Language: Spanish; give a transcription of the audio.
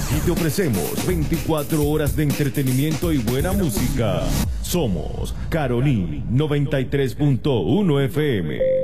Aquí te ofrecemos 24 horas de entretenimiento y buena música. Somos Caroní 93.1 FM.